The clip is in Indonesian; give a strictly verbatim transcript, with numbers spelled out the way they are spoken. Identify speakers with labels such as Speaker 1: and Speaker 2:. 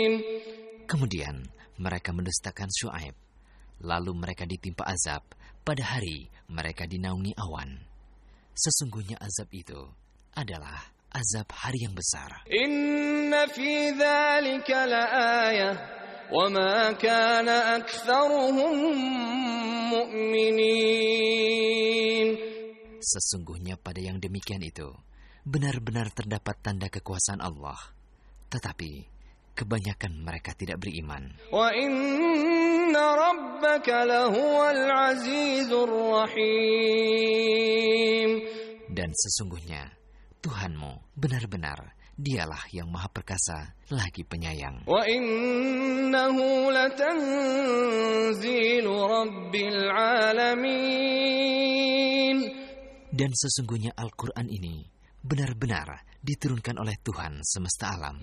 Speaker 1: Kemudian mereka mendustakan Syuaib. Lalu mereka ditimpa azab. Pada hari mereka dinaungi awan. Sesungguhnya azab itu adalah azab hari yang besar.
Speaker 2: Inna fi dzalika laayah wa ma kana aktsaruhum mu'minin.
Speaker 1: Sesungguhnya pada yang demikian itu benar-benar terdapat tanda kekuasaan Allah. Tetapi kebanyakan mereka tidak beriman.
Speaker 2: Wa inna rabbaka lahuwal azizur rahim.
Speaker 1: Dan sesungguhnya Tuhanmu benar-benar Dialah yang Maha Perkasa lagi penyayang.
Speaker 2: Wa innahu latanzilu rabbil alamin.
Speaker 1: Dan sesungguhnya Al-Quran ini benar-benar diturunkan oleh Tuhan semesta alam.